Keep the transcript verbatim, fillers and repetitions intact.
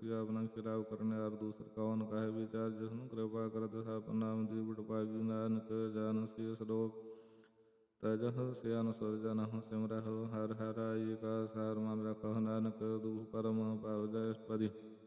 कसी आपना खिलाफ करने और दूसर कौन कहे विचार। जिसनु कृपा करत साप नाम दी बिटपागी नानक जान शीस लोक तजह सियान सुर जनह सिमरह हर हर आई का सार मन रखह नानक दुख परम पाव जयष्टपदी।